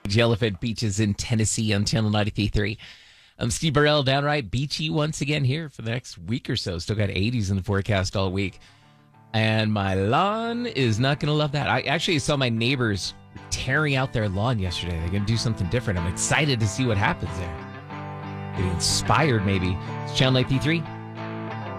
Yellowfin Beaches in Tennessee on Channel 93.3. I'm Steve Burrell, downright beachy once again here for the next week or so. Still got 80s in the forecast all week. And my lawn is not going to love that. I actually saw my neighbors tearing out their lawn yesterday. They're going to do something different. I'm excited to see what happens there. Getting inspired, maybe. It's Channel 93.